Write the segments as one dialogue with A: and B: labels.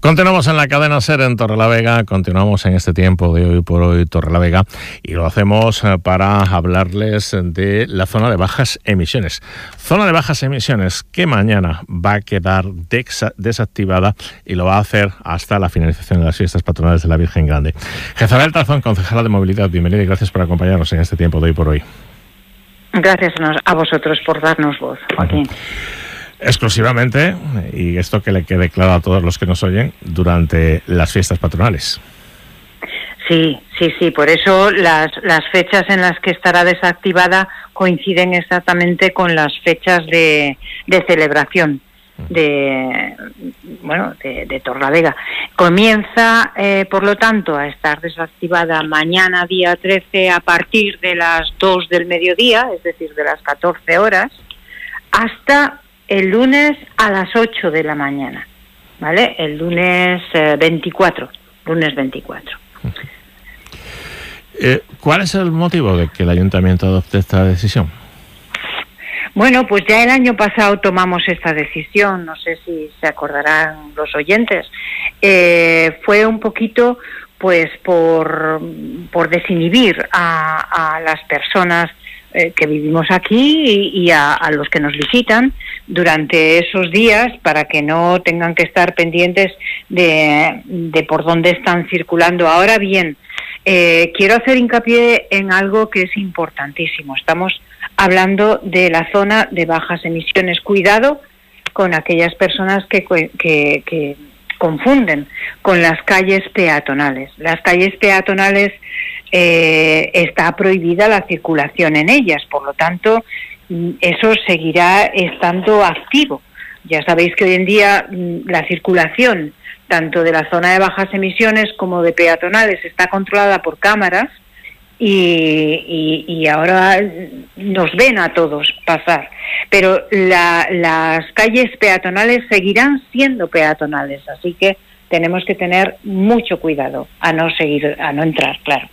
A: Continuamos en la cadena SER en Torrelavega, continuamos en este tiempo de Hoy por Hoy Torrelavega y lo hacemos para hablarles de la zona de bajas emisiones. Zona de bajas emisiones que mañana va a quedar desactivada y lo va a hacer hasta la finalización de las fiestas patronales de la Virgen Grande. Jezabel Tazón, concejala de Movilidad, bienvenida y gracias por acompañarnos en este tiempo de Hoy por Hoy.
B: Gracias a vosotros por darnos voz, Joaquín.
A: Exclusivamente, y esto que le quede claro a todos los que nos oyen, durante las fiestas patronales.
B: Sí, por eso las fechas en las que estará desactivada coinciden exactamente con las fechas de celebración de Torrelavega. Comienza, por lo tanto, a estar desactivada mañana, día 13, a partir de las 2 del mediodía, es decir, de las 14 horas, hasta el lunes a las 8 de la mañana, ¿vale? El lunes 24.
A: ¿Cuál es el motivo de que el ayuntamiento adopte esta decisión?
B: Bueno, pues ya el año pasado tomamos esta decisión, no sé si se acordarán los oyentes. Fue un poquito, pues, por desinhibir a las personas que vivimos aquí y a los que nos visitan durante esos días, para que no tengan que estar pendientes de por dónde están circulando. Ahora bien, quiero hacer hincapié en algo que es importantísimo. Estamos hablando de la zona de bajas emisiones. Cuidado con aquellas personas que confunden con las calles peatonales. Las calles peatonales está prohibida la circulación en ellas, por lo tanto, eso seguirá estando activo. Ya sabéis que hoy en día la circulación tanto de la zona de bajas emisiones como de peatonales está controlada por cámaras y ahora nos ven a todos pasar. Pero las calles peatonales seguirán siendo peatonales, así que tenemos que tener mucho cuidado a no entrar, claro.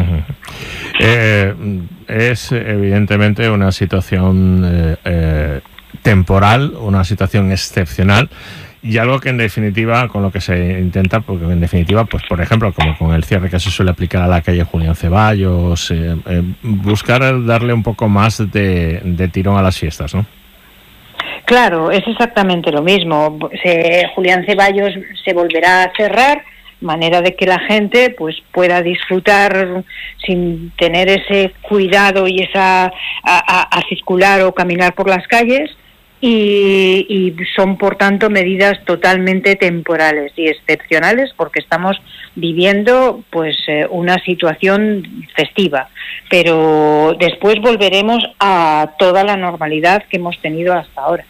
A: Es evidentemente una situación temporal, una situación excepcional y algo que en definitiva con lo que se intenta, porque en definitiva, pues por ejemplo, como con el cierre que se suele aplicar a la calle Julián Ceballos, buscar darle un poco más de tirón a las fiestas, ¿no?
B: Claro, es exactamente lo mismo. Julián Ceballos se volverá a cerrar, manera de que la gente pues pueda disfrutar sin tener ese cuidado y a circular o caminar por las calles, y son por tanto medidas totalmente temporales y excepcionales, porque estamos viviendo pues una situación festiva, pero después volveremos a toda la normalidad que hemos tenido hasta ahora.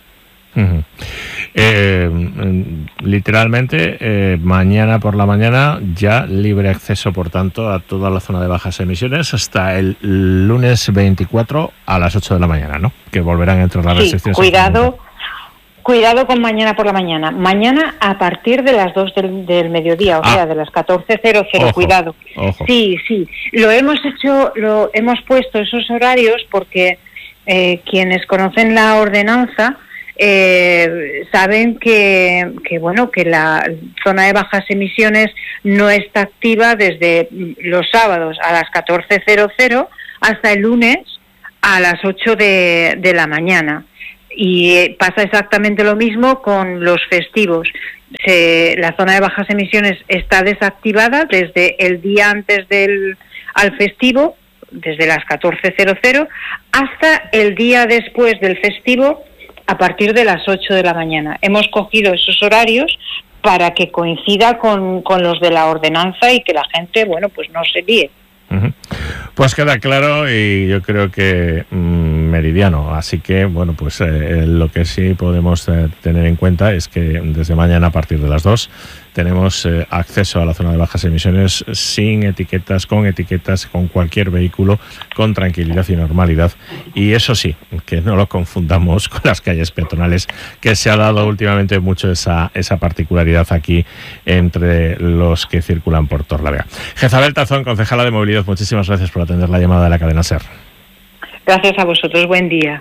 A: Literalmente mañana por la mañana ya libre acceso, por tanto, a toda la zona de bajas emisiones hasta el lunes 24 a las 8 de la mañana, ¿no? Que volverán a entrar las restricciones.
B: Cuidado con mañana por la mañana. Mañana a partir de las 2 del mediodía, o sea, de las 14:00, cuidado.
A: Ojo.
B: Sí, lo hemos puesto esos horarios porque quienes conocen la ordenanza saben que la zona de bajas emisiones no está activa desde los sábados a las 14:00 hasta el lunes a las 8 de la mañana. Y pasa exactamente lo mismo con los festivos. La zona de bajas emisiones está desactivada desde el día antes al festivo, desde las 14:00 hasta el día después del festivo, a partir de las 8 de la mañana. Hemos cogido esos horarios para que coincida con los de la ordenanza y que la gente, pues no se líe.
A: Pues queda claro y yo creo que meridiano. Así que, lo que sí podemos tener en cuenta es que desde mañana a partir de las 2 tenemos acceso a la zona de bajas emisiones sin etiquetas, con cualquier vehículo, con tranquilidad y normalidad. Y eso sí, que no lo confundamos con las calles peatonales, que se ha dado últimamente mucho esa particularidad aquí entre los que circulan por Torrelavega. Jezabel Tazón, concejala de Movilidad, muchísimas gracias por atender la llamada de la cadena SER.
B: Gracias a vosotros, buen día.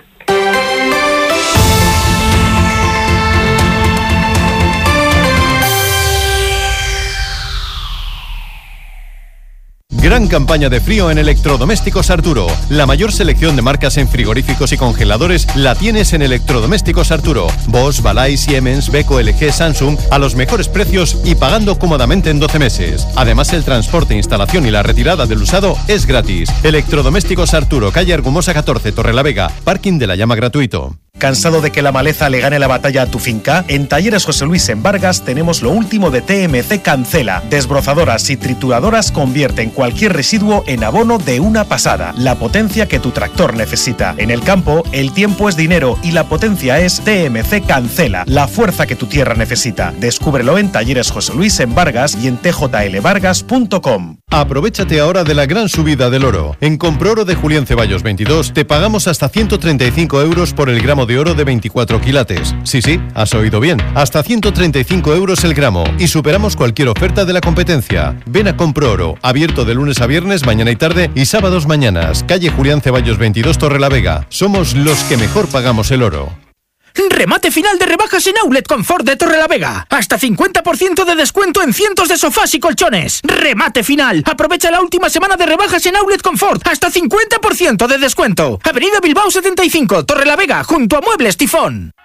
C: Gran campaña de frío en Electrodomésticos Arturo. La mayor selección de marcas en frigoríficos y congeladores la tienes en Electrodomésticos Arturo. Bosch, Balay, Siemens, Beko, LG, Samsung a los mejores precios y pagando cómodamente en 12 meses. Además, el transporte, instalación y la retirada del usado es gratis. Electrodomésticos Arturo, calle Argumosa 14, Torrelavega, parking de la llama gratuito.
D: ¿Cansado de que la maleza le gane la batalla a tu finca? En Talleres José Luis en Vargas tenemos lo último de TMC Cancela. Desbrozadoras y trituradoras convierten cualquier residuo en abono de una pasada. La potencia que tu tractor necesita. En el campo, el tiempo es dinero y la potencia es TMC Cancela. La fuerza que tu tierra necesita. Descúbrelo en Talleres José Luis en Vargas y en tjlvargas.com.
C: Aprovéchate ahora de la gran subida del oro. En Comproro de Julián Ceballos 22 te pagamos hasta 135 euros por el gramo de oro de 24 quilates. Sí, has oído bien. Hasta 135 euros el gramo y superamos cualquier oferta de la competencia. Ven a Comproro, abierto de lunes a viernes, mañana y tarde y sábados mañanas. Calle Julián Ceballos 22, Torrelavega. Somos los que mejor pagamos el oro.
E: Remate final de rebajas en Outlet Confort de Torrelavega. Hasta 50% de descuento en cientos de sofás y colchones. Remate final. Aprovecha la última semana de rebajas en Outlet Confort. Hasta 50% de descuento. Avenida Bilbao 75, Torrelavega, junto a Muebles Tifón.